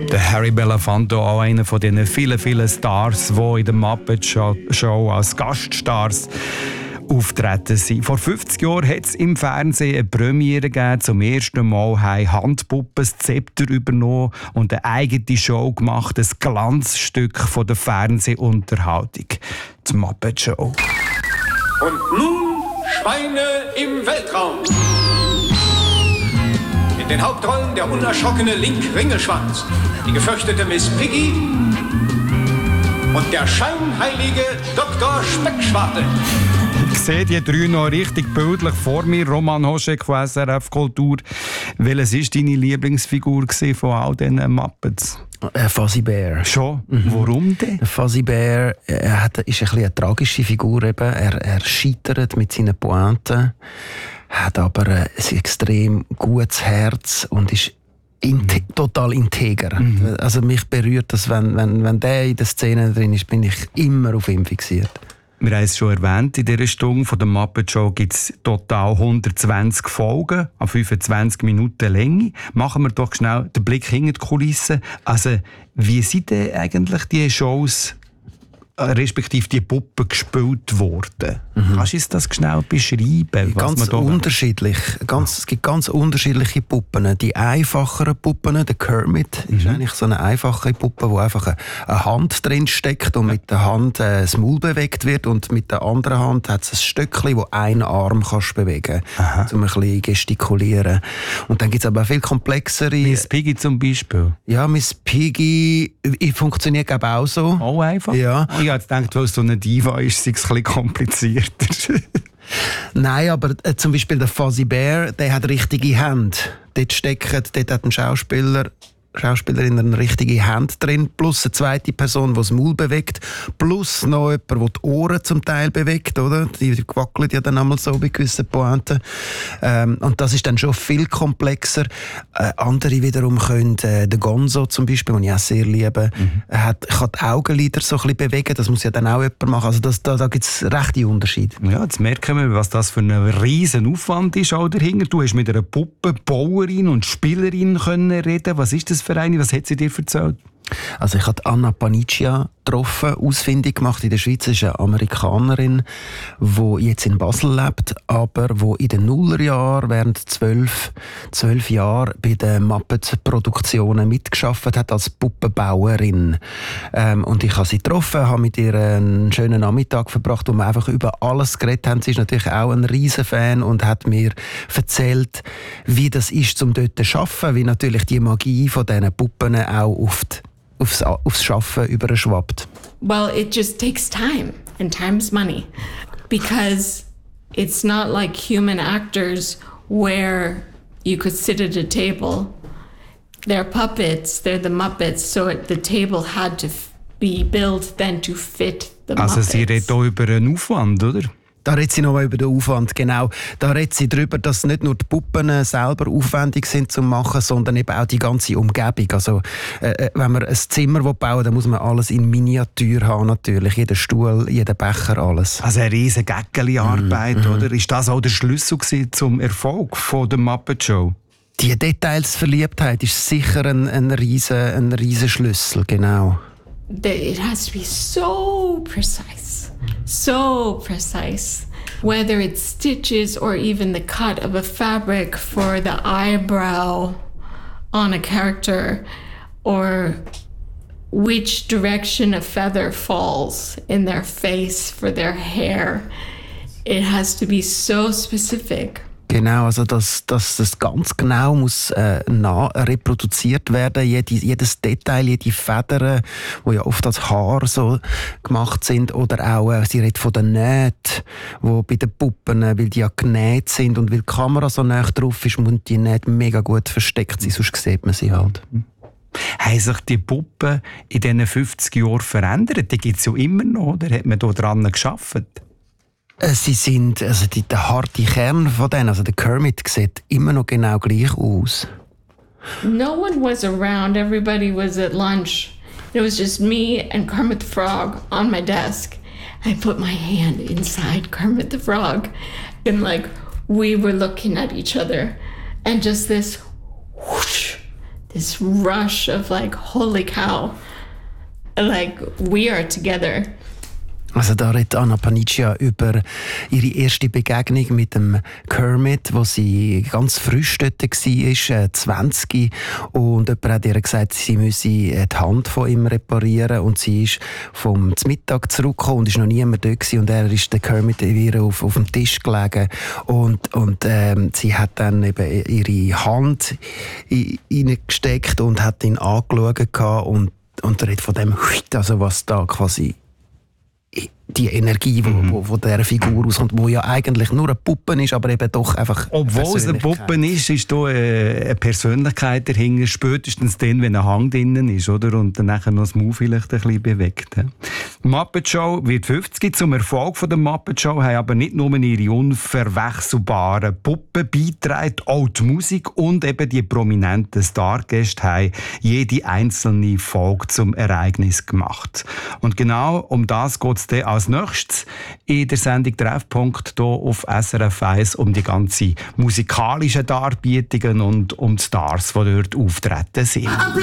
Der Harry Belafonte, auch einer von den vielen Stars, die in der Muppet Show als Gaststars auftreten sind. Vor 50 Jahren hat es im Fernsehen eine Premiere gegeben. Zum ersten Mal haben Handpuppen das Zepter übernommen und eine eigene Show gemacht. Ein Glanzstück von der Fernsehunterhaltung. Die Muppet Show. Und nun Schweine im Weltraum. In den Hauptrollen der unerschrockene Link Ringelschwanz, die gefürchtete Miss Piggy und der scheinheilige Dr. Speckschwarte. Ich sehe die drei noch richtig bildlich vor mir. Roman Hoschek von SRF Kultur. Welches war deine Lieblingsfigur von all diesen Muppets? Fuzzy Bear. Schon? Warum denn? Fuzzy Bear ist ein bisschen eine tragische Figur. Eben. Er scheitert mit seinen Pointen, hat aber ein extrem gutes Herz und ist total integer. Also mich berührt das, wenn der in der Szene drin ist, bin ich immer auf ihn fixiert. Wir haben es schon erwähnt, in dieser Stunde von der Muppet Show gibt es total 120 Folgen, an 25 Minuten Länge. Machen wir doch schnell den Blick hinter die Kulissen. Also, wie sind denn eigentlich die Shows, respektive die Puppen gespielt worden? Kannst du uns das schnell beschreiben? Ganz unterschiedlich. Es gibt ganz unterschiedliche Puppen. Die einfacheren Puppen, der Kermit, ist eigentlich so eine einfache Puppe, wo einfach eine Hand drin steckt und mit der Hand das Maul bewegt wird und mit der anderen Hand hat es ein Stöckchen, wo einen Arm kannst bewegen kannst, um ein bisschen gestikulieren. Und dann gibt es aber auch viel komplexere... Miss Piggy zum Beispiel? Ja, Miss Piggy funktioniert glaube ich auch so. Auch einfach? Ja. Oh, ich habe gedacht, weil es so eine Diva ist, ist es ein bisschen komplizierter. Nein, aber zum Beispiel der Fuzzy Bear, der hat richtige Hände. Dort hat ein Schauspielerin eine richtige Hand drin, plus eine zweite Person, die das Maul bewegt, plus noch jemand, der die Ohren zum Teil bewegt, oder? Die wackeln ja dann einmal so bei gewissen Pointen. Und das ist dann schon viel komplexer. Andere wiederum können, der Gonzo zum Beispiel, den ich auch sehr liebe, kann die Augenlider so ein bisschen bewegen, das muss ja dann auch jemand machen. Also da gibt es rechte Unterschiede. Ja, jetzt merken wir, was das für ein riesen Aufwand ist auch dahinter. Du hast mit einer Puppenbauerin und Spielerin können reden. Was ist das für eine? Was hat sie dir erzählt? Also ich habe Anna Paniccia getroffen, ausfindig gemacht. In der Schweiz ist eine Amerikanerin, die jetzt in Basel lebt, aber die in den Nullerjahren während 12 Jahren bei den Muppet-Produktionen mitgearbeitet hat als Puppenbauerin. Und ich habe sie getroffen, habe mit ihr einen schönen Nachmittag verbracht, wo wir einfach über alles geredet haben. Sie ist natürlich auch ein Riesenfan und hat mir erzählt, wie das ist, um dort zu arbeiten, wie natürlich die Magie von diesen Puppen auch aufs Schaffen überschwappt. Well, it just takes time, and time's money. Because it's not like human actors where you could sit at a table. They're puppets, they're the Muppets, so the table had to be built then to fit the Muppets. Also sie redet auch über einen Aufwand, oder? Da redet sie noch über den Aufwand, genau. Da redet sie darüber, dass nicht nur die Puppen selber aufwendig sind zu machen, sondern eben auch die ganze Umgebung. Also, wenn man ein Zimmer bauen will, dann muss man alles in Miniatur haben, natürlich. Jeder Stuhl, jeder Becher, alles. Also eine riesen Gäckeli-Arbeit, oder? Ist das auch der Schlüssel zum Erfolg von der Muppet Show? Die Detailsverliebtheit ist sicher ein riesen Schlüssel, genau. It has to be so precise. So precise. Whether it's stitches or even the cut of a fabric for the eyebrow on a character, or which direction a feather falls in their face for their hair. It has to be so specific. Genau, also dass das ganz genau muss reproduziert werden, jedes Detail, jede Feder, die ja oft als Haar so gemacht sind, oder auch, sie redet von den Nähten, die bei den Puppen, weil die ja genäht sind und weil die Kamera so nah drauf ist, muss die Nähte mega gut versteckt sein, sonst sieht man sie halt. Haben sich die Puppen in diesen 50 Jahren verändert? Die gibt es ja immer noch, oder hat man da dran gearbeitet? Sie sind, also der harte Kern von denen, also der Kermit sieht immer noch genau gleich aus. No one was around, everybody was at lunch. It was just me and Kermit the Frog on my desk. I put my hand inside Kermit the Frog and we were looking at each other and just this whoosh, this rush of like, holy cow, like we are together. Also da redet Anna Paniccia über ihre erste Begegnung mit dem Kermit, wo sie ganz frisch dort war, 20. Und jemand hat ihr gesagt, sie müsse die Hand von ihm reparieren. Und sie ist vom Mittag zurückgekommen und ist noch niemand dort gewesen. Und er ist der Kermit wieder auf dem Tisch gelegen. Und sie hat dann eben ihre Hand reingesteckt und hat ihn angeschaut. Und redet von dem, also was da quasi die Energie, wo dieser Figur auskommt, wo ja eigentlich nur eine Puppe ist, aber eben doch einfach obwohl es eine Puppe ist da eine Persönlichkeit dahinter, spätestens dann, wenn ein Hang drinnen ist, oder? Und dann nachher noch das Maul vielleicht ein bisschen bewegt. Die Muppet Show wird 50. Zum Erfolg der Muppet Show haben aber nicht nur ihre unverwechselbaren Puppen beigetragen, auch die Musik und eben die prominenten Stargäste haben jede einzelne Folge zum Ereignis gemacht. Und genau um das geht es dann als nächstes in der Sendung Treffpunkt hier auf SRF 1 um die ganzen musikalischen Darbietungen und um die Stars, die dort auftreten sind.